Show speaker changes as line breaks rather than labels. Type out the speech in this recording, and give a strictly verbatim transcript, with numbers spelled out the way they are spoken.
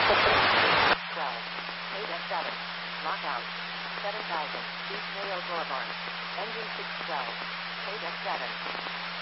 twelve. eight F seven. Lockout. seven thousand. East Mayo Boulevard. Engine six twelve. eight F seven.